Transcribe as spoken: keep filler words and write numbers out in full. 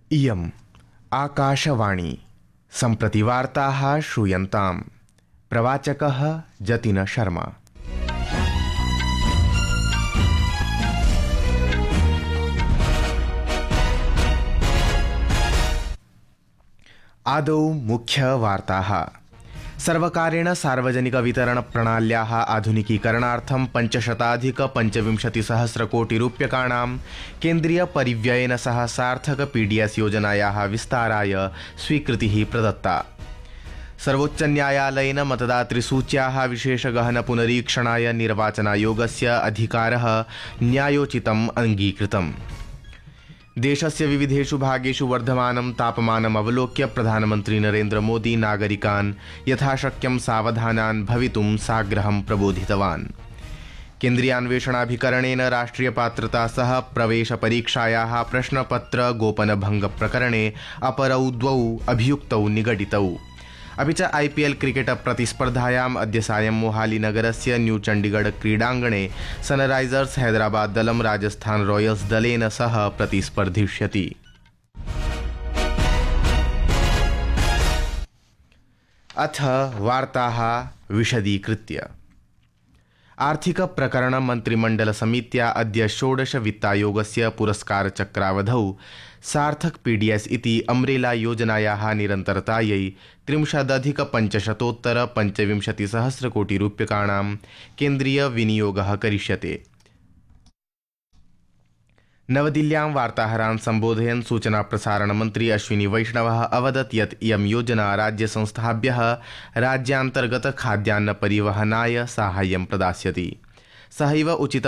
इयम् आकाशवाणी सम्प्रति वार्ताः श्रूयन्ताम्। प्रवाचकः जतिन शर्मा। आदौ मुख्यवार्ताः। सर्वकारेण सार्वजनिक वितरण प्रणाल्याः आधुनिकीकरणार्थं पञ्चशताधिक पञ्चविंशतिसहस्रकोटिरूप्यकाणां केन्द्रीय परिव्ययेन सह सार्थक पीडीएस योजनायाः विस्ताराय स्वीकृतिः प्रदत्ता। सर्वोच्चन्यायालयेन मतदातृसूच्याः विशेषगहन पुनरीक्षणाय निर्वाचनायोगस्य अधिकारः न्यायोचितम् अङ्गीकृतम्। देशस्य विविधेषु भागेषु वर्धमानं तापमानम् अवलोक्य प्रधानमन्त्री नरेन्द्र मोदी नागरिकान् यथाशक्यं सावधानान् भवितुं साग्रहं प्रबोधितवान्। केन्द्रीयान्वेषणाभिकरणेन राष्ट्रिय पात्रता सह प्रवेश परीक्षायाः प्रश्नपत्र गोपनभंग प्रकरणे अपरौ द्वौ अभियुक्तौ निगडितौ। अपि च आईपीएल क्रिकेट प्रतिस्पर्धायाम् अद्य सायं मोहाली नगरस्य न्यू चण्डीगढ़ क्रीडाङ्गणे सनराइजर्स हैदराबाद दलं राजस्थान रॉयल्स दलेन सह प्रतिस्पर्धिष्यति। अथ वार्ताः विशदीकृत्य। आर्थिक प्रकरण मंत्रिमंडल समित्या अद्य षोडश वित्तायोगस्य पुरस्कार चक्रावधौ सार्थक पीडीएस इति अम्ब्रेला योजनायाः निरन्तरतायै त्रिंशदधिक पञ्चशतोत्तर पञ्चविंशतिसहस्रकोटिरूप्यकाणां केन्द्रीय विनियोगः करिष्यते। नवदिल्ल्यां वार्ताहरान् सम्बोधयन् सूचना प्रसारण मन्त्री अश्विनी वैष्णवः अवदत् यत् इयं योजना राज्यसंस्थाभ्यः राज्यान्तर्गत खाद्यान्न परिवहनाय साहाय्यं प्रदास्यति। सहैव उचित